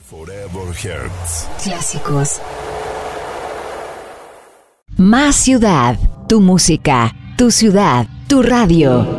Forever Hearts. Clásicos. Más ciudad. Tu música, tu ciudad, tu radio.